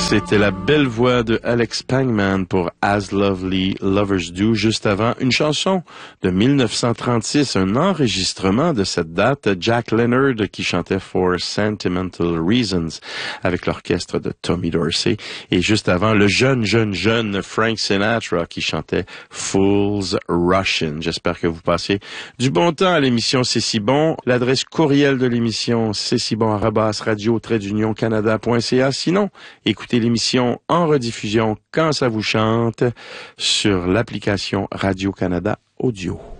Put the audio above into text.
C'était la belle voix de Alex Pangman pour As Lovely Lovers Do. Juste avant, une chanson de 1936, un enregistrement de cette date, Jack Leonard qui chantait For Sentimental Reasons avec l'orchestre de Tommy Dorsey. Et juste avant, le jeune Frank Sinatra qui chantait Fools Russian. J'espère que vous passez du bon temps à l'émission C'est si bon. L'adresse courriel de l'émission, c'est si bon @radio-canada.ca. Sinon, écoutez l'émission en rediffusion quand ça vous chante sur l'application Radio-Canada Audio.